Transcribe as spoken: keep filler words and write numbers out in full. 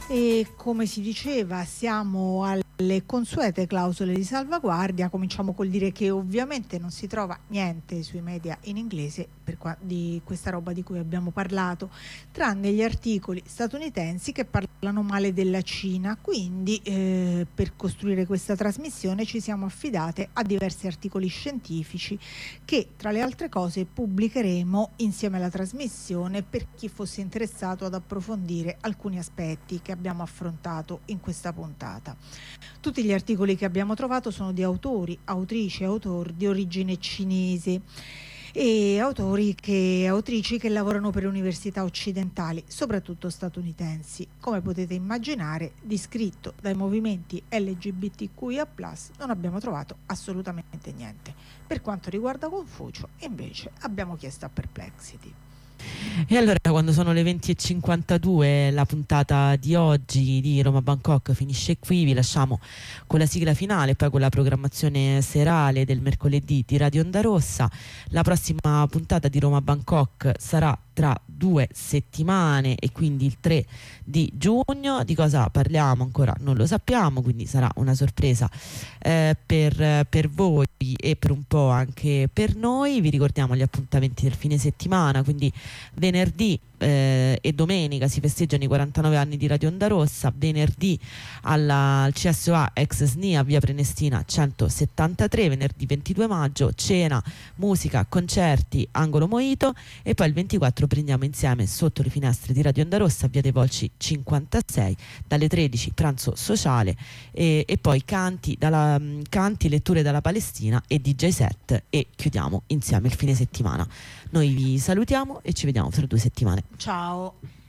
E come si diceva, siamo alle consuete clausole di salvaguardia. Cominciamo col dire che ovviamente non si trova niente sui media in inglese per qua, di questa roba di cui abbiamo parlato, tranne gli articoli statunitensi che parlano male della Cina. Quindi eh, per costruire questa trasmissione ci siamo affidate a diversi articoli scientifici che, tra le altre cose, pubblicheremo insieme alla trasmissione per chi fosse interessato ad approfondire alcuni aspetti che abbiamo affrontato in questa puntata. Tutti gli articoli che abbiamo trovato sono di autori, autrici e autori di origine cinese e autori che, autrici che lavorano per università occidentali, soprattutto statunitensi. Come potete immaginare, di scritto dai movimenti L G B T Q I A plus, non abbiamo trovato assolutamente niente. Per quanto riguarda Confucio, invece, abbiamo chiesto a Perplexity. E allora, quando sono le venti e cinquantadue, la puntata di oggi di Roma Bangkok finisce qui. Vi lasciamo con la sigla finale, poi con la programmazione serale del mercoledì di Radio Onda Rossa. La prossima puntata di Roma Bangkok sarà tra due settimane e quindi il tre di giugno. Di cosa parliamo ancora non lo sappiamo, quindi sarà una sorpresa eh, per, per voi e per un po' anche per noi. Vi ricordiamo gli appuntamenti del fine settimana, quindi venerdì eh, e domenica si festeggiano i quarantanove anni di Radio Onda Rossa. Venerdì alla, al C S O A ex S N I A via Prenestina centosettantatré, venerdì ventidue maggio, cena, musica, concerti, angolo Mojito, e poi il ventiquattro prendiamo insieme sotto le finestre di Radio Onda Rossa via dei Volci cinquantasei dalle tredici, pranzo sociale e, e poi canti, dalla, canti, letture dalla Palestina e D J set, e chiudiamo insieme il fine settimana. Noi vi salutiamo e ci vediamo fra due settimane. Ciao.